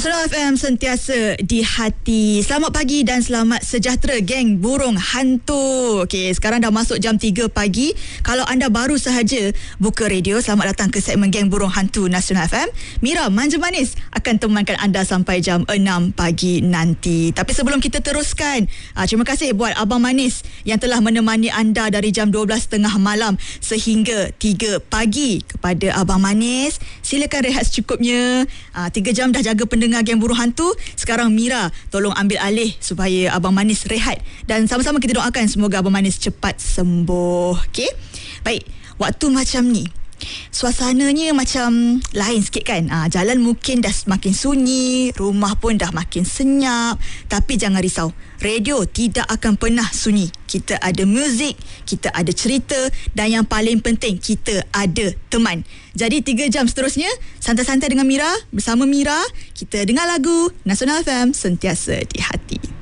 Nasional FM sentiasa di hati. Selamat pagi dan selamat sejahtera geng burung hantu. Okey, sekarang dah masuk jam 3 pagi. Kalau anda baru sahaja buka radio, selamat datang ke segmen geng burung hantu Nasional FM. Mira Manja Manis akan temankan anda sampai jam 6 pagi nanti. Tapi sebelum kita teruskan, terima kasih buat Abang Manis yang telah menemani anda dari jam 12.30 malam sehingga 3 pagi. Kepada Abang Manis, silakan rehat secukupnya. 3 jam dah jaga pendengar geng burung hantu. Sekarang Mira tolong ambil alih supaya Abang Manis rehat, dan sama-sama kita doakan semoga Abang Manis cepat sembuh. Okey, baik. Waktu macam ni, suasananya macam lain sikit kan. Jalan mungkin dah semakin sunyi, rumah pun dah makin senyap. Tapi jangan risau, radio tidak akan pernah sunyi. Kita ada muzik, kita ada cerita, dan yang paling penting, kita ada teman. Jadi 3 jam seterusnya santai-santai dengan Mira. Bersama Mira, kita dengar lagu. Nasional FM sentiasa di hati.